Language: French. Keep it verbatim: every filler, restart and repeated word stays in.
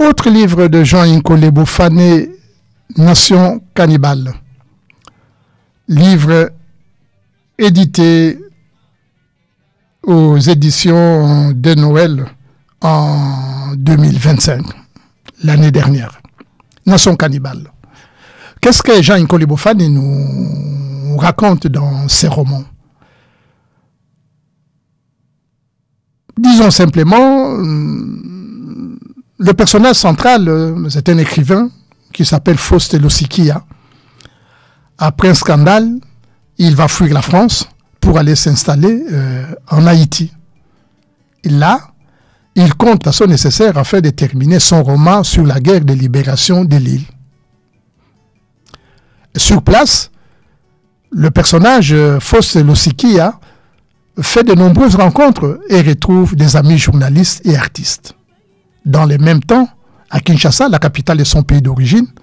Autre livre de Jean Nkole Bofane, Nation cannibale. Livre édité aux éditions de Noël en deux mille vingt-cinq, l'année dernière. Nation cannibale. Qu'est-ce que Jean Nkole Bofane nous raconte dans ses romans? Disons simplement, le personnage central, c'est un écrivain qui s'appelle Faust Losikia. Après un scandale, il va fuir la France pour aller s'installer euh, en Haïti. Et là, il compte la somme nécessaire afin de terminer son roman sur la guerre de libération de l'île. Sur place, le personnage euh, Faust Losikia fait de nombreuses rencontres et retrouve des amis journalistes et artistes. Dans le même temps, à Kinshasa, la capitale de son pays d'origine,